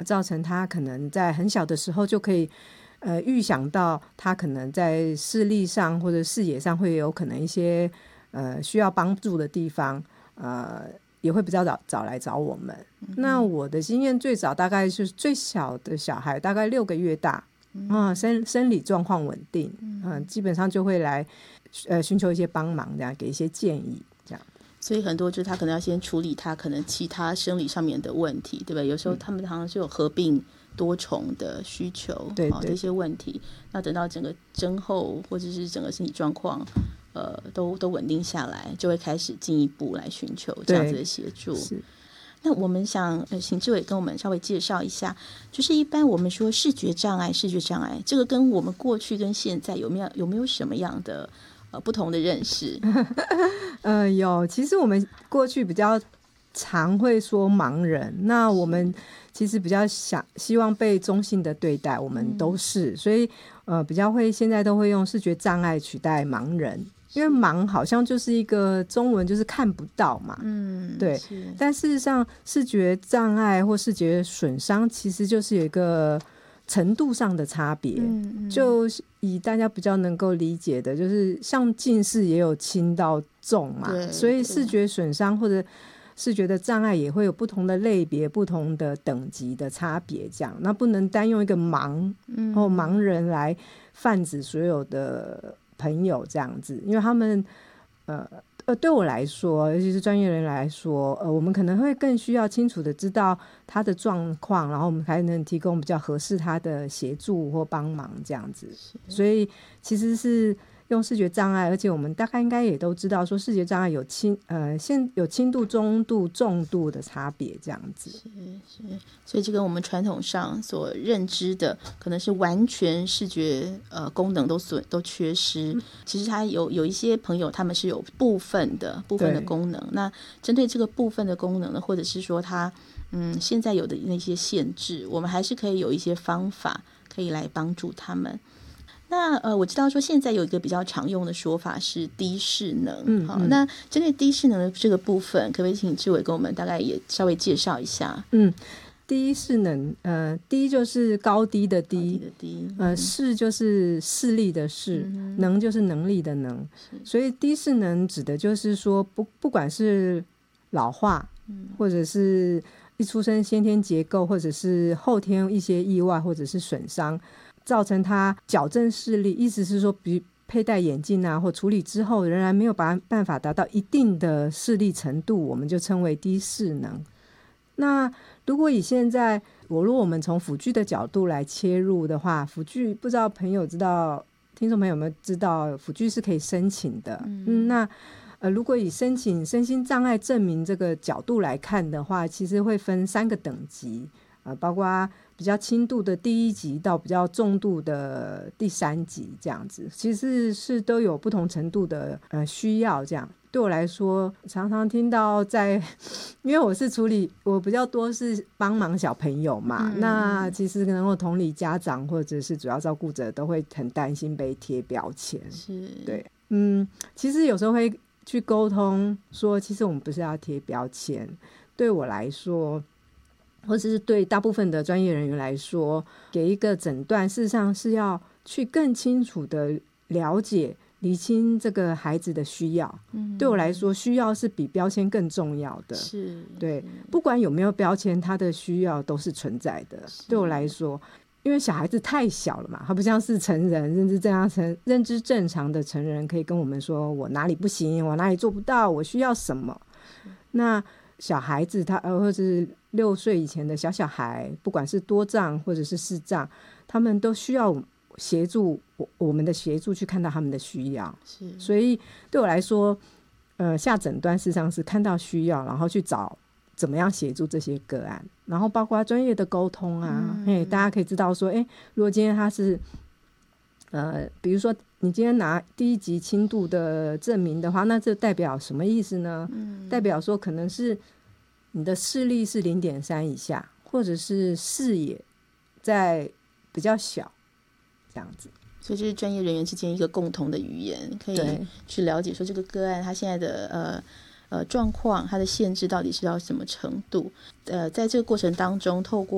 造成他可能在很小的时候就可以预想到他可能在视力上或者视野上会有可能一些需要帮助的地方，也会比较早来找我们。那我的经验最早大概是最小的小孩大概6个月大，生理状况稳定，基本上就会来寻求一些帮忙，这样给一些建议这样。 所以很多就是他可能要先处理他可能其他生理上面的问题，对吧？有时候他们常常是有合并多重的需求， 对这些问题，那等到整个症候或者是整个身体状况都稳定下来，就会开始进一步来寻求这样子的协助。那我们想请志伟跟我们稍微介绍一下，就是一般我们说视觉障碍这个跟我们过去跟现在有没有什么样的不同的认识？ 有，其实我们过去比较常会说盲人，那我们其实比较希望被中性的对待，我们都是，所以比较会现在都会用视觉障碍取代盲人，因为盲好像就是一个中文就是看不到嘛，对。但事实上视觉障碍或视觉损伤其实就是有一个程度上的差别，就以大家比较能够理解的，就是像近视也有轻到重嘛，所以视觉损伤或者视觉的障碍也会有不同的类别、不同的等级的差别，这样那不能单用一个盲人来泛指所有的朋友这样子，因为他们对我来说，尤其是专业人来说，我们可能会更需要清楚的知道他的状况，然后我们才能提供比较合适他的协助或帮忙这样子。所以其实是用视觉障碍，而且我们大概应该也都知道说视觉障碍有轻度、中度、重度的差别这样子。 所以这跟我们传统上所认知的可能是完全视觉功能都缺失，其实他有一些朋友他们是有部分的功能，那针对这个部分的功能呢，或者是说他现在有的那些限制，我们还是可以有一些方法可以来帮助他们。那我知道说现在有一个比较常用的说法是低视能，那针对低视能的这个部分，可不可以请志伟跟我们大概也稍微介绍一下？ 低视能，低就是高低的低，视就是视力的视，能就是能力的能，所以低视能指的就是说不管是老化，或者是一出生先天结构，或者是后天一些意外或者是损伤，造成他矫正视力，意思是说比佩戴眼镜啊或处理之后仍然没有办法达到一定的视力程度，我们就称为低视能。那如果以现在如果我们从辅具的角度来切入的话，辅具不知道听众朋友有没有知道辅具是可以申请的，那如果以申请身心障碍证明这个角度来看的话，其实会分3个等级，包括比较轻度的第1级到比较重度的第3级这样子，其实是都有不同程度的需要这样。对我来说常常听到因为我比较多是帮忙小朋友嘛，那其实能够同理家长或者是主要照顾者都会很担心被贴标签，对，其实有时候会去沟通说其实我们不是要贴标签，对我来说或者是对大部分的专业人员来说，给一个诊断事实上是要去更清楚的了解厘清这个孩子的需要，对我来说需要是比标签更重要的，对，不管有没有标签他的需要都是存在的。对我来说因为小孩子太小了嘛，他不像是成人认知正常的成人可以跟我们说我哪里不行，我哪里做不到，我需要什么。那小孩子或者是6岁以前的小孩，不管是多障或者是视障，他们都需要协助我们的协助去看到他们的需要，所以对我来说下诊断事实上是看到需要，然后去找怎么样协助这些个案，然后包括专业的沟通啊，大家可以知道说如果今天他是比如说你今天拿第1级轻度的证明的话，那这代表什么意思呢？代表说可能是你的视力是 0.3 以下，或者是视野在比较小这样子， 所以这是专业人员之间一个共同的语言，可以去了解说这个个案他现在的状况，他的限制到底是到什么程度。在这个过程当中，透过